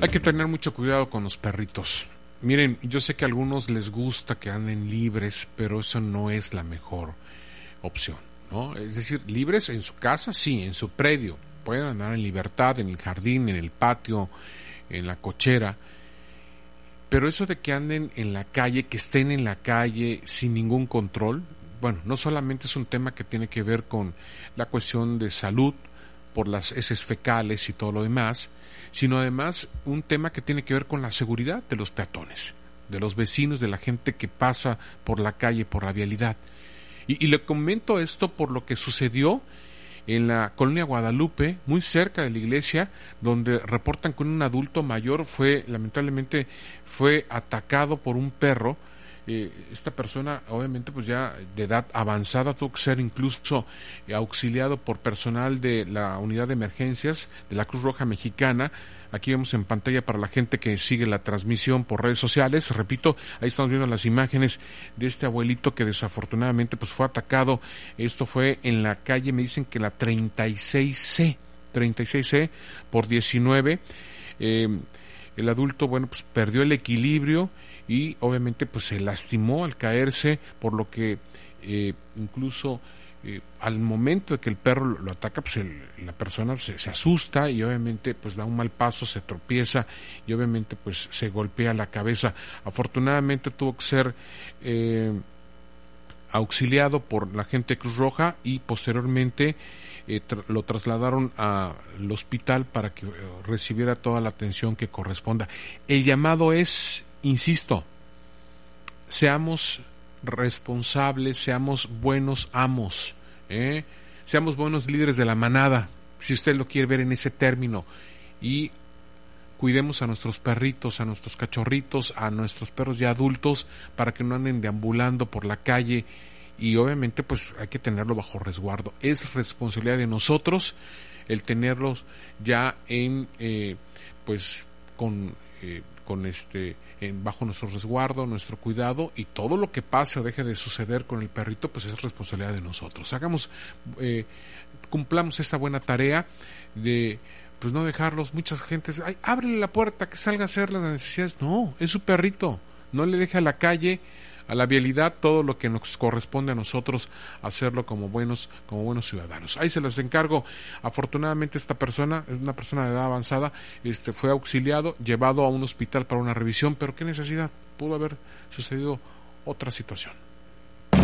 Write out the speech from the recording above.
Hay que tener mucho cuidado con los perritos. Miren, yo sé que a algunos les gusta que anden libres, pero eso no es la mejor opción, ¿no? Es decir, libres en su casa, sí, en su predio. Pueden andar en libertad, en el jardín, en el patio, en la cochera. Pero eso de que anden en la calle, que estén en la calle sin ningún control, bueno, no solamente es un tema que tiene que ver con la cuestión de salud, por las heces fecales y todo lo demás, sino además un tema que tiene que ver con la seguridad de los peatones, de los vecinos, de la gente que pasa por la calle, por la vialidad. Y le comento esto por lo que sucedió en la colonia Guadalupe, muy cerca de la iglesia, donde reportan que un adulto mayor lamentablemente fue atacado por un perro. Esta persona, obviamente, pues ya de edad avanzada, tuvo que ser incluso auxiliado por personal de la unidad de emergencias de la Cruz Roja Mexicana. Aquí vemos en pantalla para la gente que sigue la transmisión por redes sociales. Repito, ahí estamos viendo las imágenes de este abuelito que desafortunadamente pues fue atacado. Esto fue en la calle, me dicen que la 36C por 19. El adulto, bueno, pues perdió el equilibrio y obviamente pues se lastimó al caerse, por lo que incluso al momento de que el perro lo ataca, pues la persona se asusta y obviamente pues da un mal paso, se tropieza y obviamente pues se golpea la cabeza. Afortunadamente tuvo que ser auxiliado por la gente de Cruz Roja y posteriormente lo trasladaron al hospital para que recibiera toda la atención que corresponda. El llamado es, insisto, seamos responsables, seamos buenos amos, seamos buenos líderes de la manada, si usted lo quiere ver en ese término, y cuidemos a nuestros perritos, a nuestros cachorritos, a nuestros perros ya adultos, para que no anden deambulando por la calle, y obviamente pues hay que tenerlo bajo resguardo. Es responsabilidad de nosotros el tenerlos ya en pues con bajo nuestro resguardo, nuestro cuidado, y todo lo que pase o deje de suceder con el perrito pues es responsabilidad de nosotros. Cumplamos esa buena tarea de pues no dejarlos. Muchas gentes, ay, ábrele la puerta que salga a hacer las necesidades. No, es su perrito, no le deje a la calle, a la vialidad, todo lo que nos corresponde a nosotros hacerlo como buenos ciudadanos. Ahí se los encargo. Afortunadamente esta persona es una persona de edad avanzada, fue auxiliado, llevado a un hospital para una revisión, pero qué necesidad, pudo haber sucedido otra situación.